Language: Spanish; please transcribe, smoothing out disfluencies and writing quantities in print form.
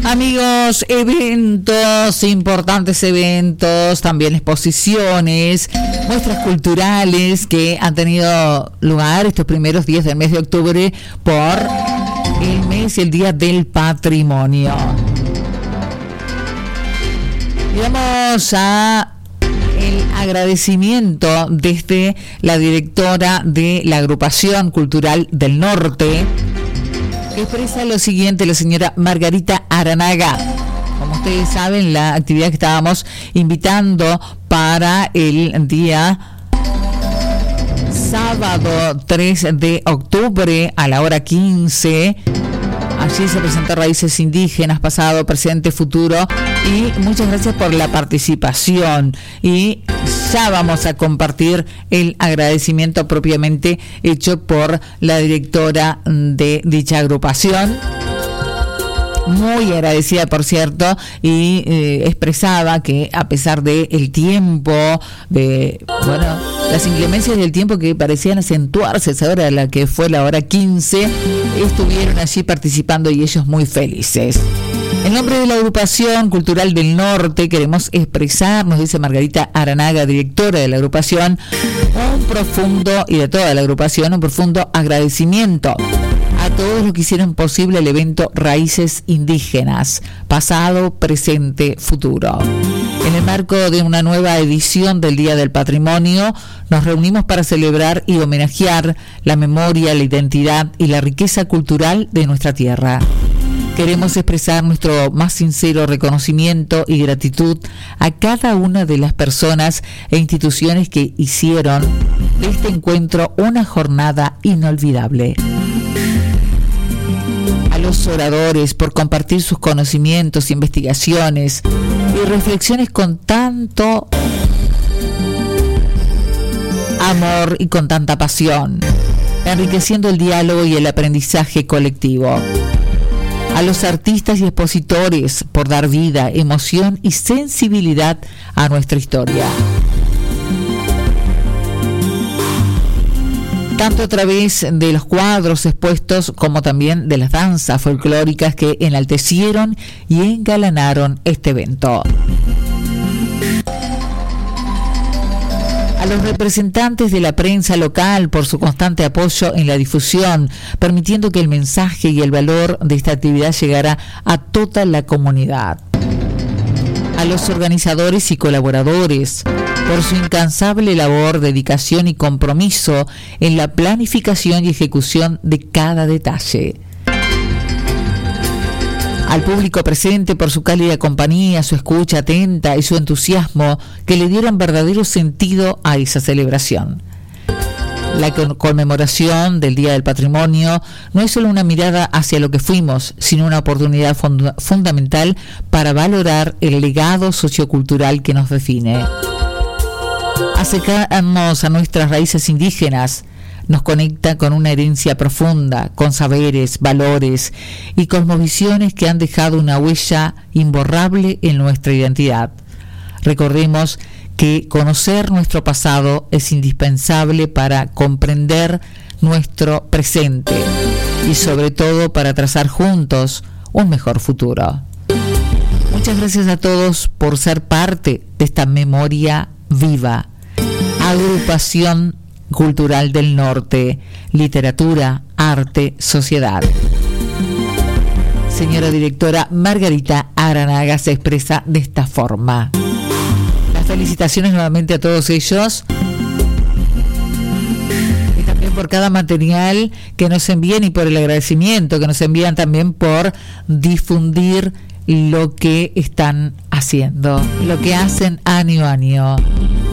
Amigos, eventos, importantes eventos, también exposiciones, muestras culturales que han tenido lugar estos primeros días del mes de octubre por el mes y el Día del Patrimonio. Y vamos a el agradecimiento desde la directora de la Agrupación Cultural del Norte, que expresa lo siguiente, la señora Margarita Aranaga. Como ustedes saben, la actividad que estábamos invitando para el día sábado 3 de octubre a la hora 15. Allí se presentó Raíces Indígenas, pasado, presente, futuro, y muchas gracias por la participación. Y ya vamos a compartir el agradecimiento propiamente hecho por la directora de dicha agrupación. Muy agradecida, por cierto, y expresaba que a pesar del tiempo, de las inclemencias del tiempo que parecían acentuarse a esa hora, la que fue la hora 15, estuvieron allí participando y ellos muy felices. En nombre de la Agrupación Cultural del Norte queremos expresar, nos dice Margarita Aranaga, directora de la agrupación, un profundo, y de toda la agrupación, un profundo agradecimiento a todos los que hicieron posible el evento Raíces Indígenas, pasado, presente, futuro. En el marco de una nueva edición del Día del Patrimonio, nos reunimos para celebrar y homenajear la memoria, la identidad y la riqueza cultural de nuestra tierra. Queremos expresar nuestro más sincero reconocimiento y gratitud a cada una de las personas e instituciones que hicieron de este encuentro una jornada inolvidable. A los oradores por compartir sus conocimientos, investigaciones y reflexiones con tanto amor y con tanta pasión, enriqueciendo el diálogo y el aprendizaje colectivo. A los artistas y expositores por dar vida, emoción y sensibilidad a nuestra historia. Tanto a través de los cuadros expuestos como también de las danzas folclóricas que enaltecieron y engalanaron este evento. A los representantes de la prensa local por su constante apoyo en la difusión, permitiendo que el mensaje y el valor de esta actividad llegara a toda la comunidad. A los organizadores y colaboradores por su incansable labor, dedicación y compromiso en la planificación y ejecución de cada detalle. Al público presente por su cálida compañía, su escucha atenta y su entusiasmo que le dieron verdadero sentido a esa celebración. La conmemoración del Día del Patrimonio no es solo una mirada hacia lo que fuimos, sino una oportunidad fundamental para valorar el legado sociocultural que nos define. Acercarnos a nuestras raíces indígenas nos conecta con una herencia profunda, con saberes, valores y cosmovisiones que han dejado una huella imborrable en nuestra identidad. Recordemos que conocer nuestro pasado es indispensable para comprender nuestro presente y sobre todo para trazar juntos un mejor futuro. Muchas gracias a todos por ser parte de esta memoria viva. Agrupación Cultural del Norte, literatura, arte, sociedad. Señora directora Margarita Aranaga se expresa de esta forma. Las felicitaciones nuevamente a todos ellos y también por cada material que nos envían y por el agradecimiento que nos envían también por difundir lo que están haciendo, lo que hacen año a año.